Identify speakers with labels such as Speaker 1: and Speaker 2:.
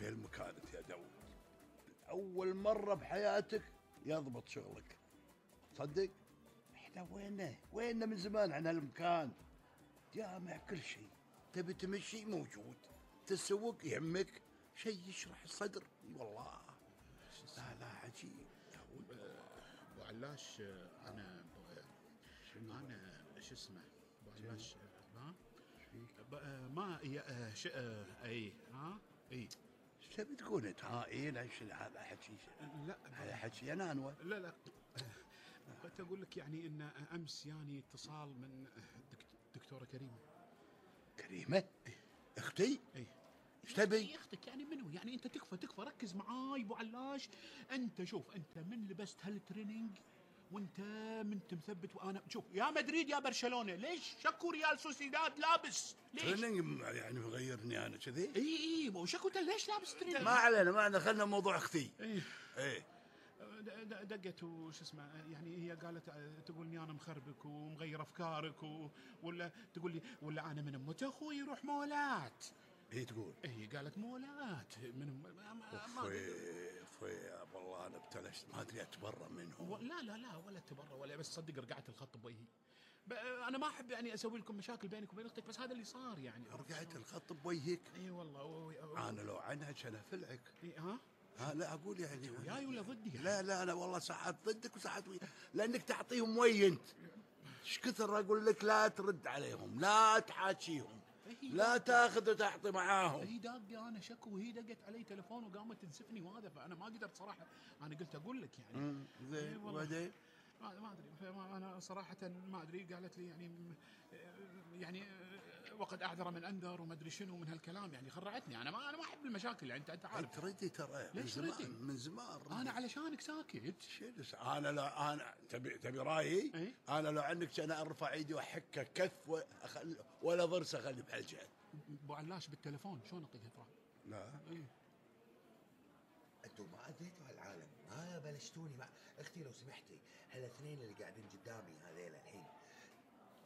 Speaker 1: هالمكان انت يا داود، اول مره بحياتك يضبط شغلك. تصدق احنا ويننا من زمان عن هالمكان. جامع كل شيء، تبي تمشي موجود، تسوق يهمك، شيء يشرح الصدر. والله لا عجيب داود.
Speaker 2: ابو علاش، انا شو اسمه ابو علاش، ها ما اي ها اي.
Speaker 1: ايش تبي تقول انت؟ هذا حكي.
Speaker 2: لا
Speaker 1: هذا حكي انا انوى.
Speaker 2: لا كنت اقول لك يعني ان امس يعني اتصال من دكتوره كريمه.
Speaker 1: كريمه؟ اختي؟
Speaker 2: اي
Speaker 1: ايش تبي؟
Speaker 2: اختك يعني منو؟ يعني انت تكفى ركز معاي ابو علاش. انت شوف، انت من لبست هالتريننج وانت منت مثبت، وانا شوف يا مدريد يا برشلونه، ليش شكو ريال سوسيداد لابس؟ ليش
Speaker 1: تريننج يعني مغيرني انا كذي؟
Speaker 2: اي وشكو انت ليش لابس تريننج؟
Speaker 1: ما علينا خلنا موضوع اختي. ايه
Speaker 2: دقت وش اسمه، يعني هي قالت تقولني انا مخربك ومغير افكارك ولا تقول لي ولا انا من امك اخوي يروح مولات.
Speaker 1: هي تقول
Speaker 2: قالت مولات من
Speaker 1: فوي والله انا ابتلشت، ما ادري اتبرى منهم.
Speaker 2: لا ولا تبرى ولا، بس صدق رقعت الخط بوجهي. انا ما احب يعني اسوي لكم مشاكل بينك وبين اختك، بس هذا اللي صار يعني.
Speaker 1: رقعت الخط بوجهك؟
Speaker 2: اي والله.
Speaker 1: انا لو عنها كان افلعك.
Speaker 2: ها
Speaker 1: لا اقول يعني
Speaker 2: وياي ولا ضدي يعني؟
Speaker 1: لا انا والله ساعات ضدك وساعات وياك، لانك تعطيهم وي انت. ايش كثر اقول لك لا ترد عليهم، لا تحاكيهم، لا تاخذ وتعطي معاهم.
Speaker 2: هي داقة انا شكو، وهي دقت علي تلفون وقامت تنسفني وهذا، فانا ما قدرت صراحه. انا قلت اقول لك يعني.
Speaker 1: زين وبعدين؟
Speaker 2: ما ادري، انا صراحه ما ادري. قالت لي يعني وقد اعذر من انذر وما ادري شنو من هالكلام، يعني خرعتني. انا ما احب المشاكل يعني، انت عارف.
Speaker 1: تردي ترى
Speaker 2: ليش
Speaker 1: من زمان
Speaker 2: انا علشانك ساكت.
Speaker 1: انا لا انا تبي رايي؟
Speaker 2: ايه؟
Speaker 1: انا لو عندك انا ارفع ايدي واحكه كف ولا ضرس اخلي بهالجهه.
Speaker 2: ابو علاش بالتلفون شلون اطيق اطلع؟
Speaker 1: لا
Speaker 3: انتم ما اديتوا هالعالم، ما بلشتوني مع اختي. لو سمحتي، هالاثنين اللي قاعدين قدامي هذيل الحين